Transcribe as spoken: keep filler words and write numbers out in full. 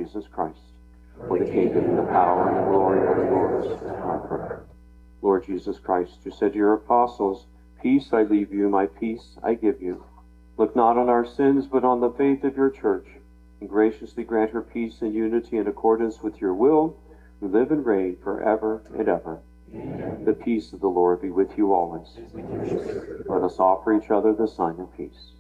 Jesus Christ. For the kingdom and the power and the glory are yours forever. Lord Jesus Christ, you said to your apostles, peace I leave you, my peace I give you. Look not on our sins, but on the faith of your church, and graciously grant her peace and unity in accordance with your will, who live and reign forever and ever. Amen. The peace of the Lord be with you always. Let us offer each other the sign of peace.